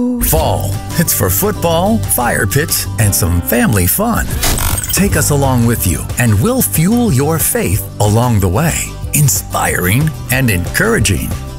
Fall, it's for football, fire pits, and some family fun. Take us along with you, and we'll fuel your faith along the way, inspiring and encouraging.